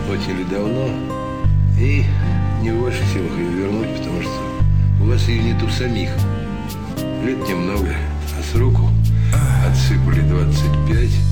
отняли давно, и не в ваших силах ее вернуть, потому что у вас ее нет у самих. Лет немного, а сроку отсыпали 25.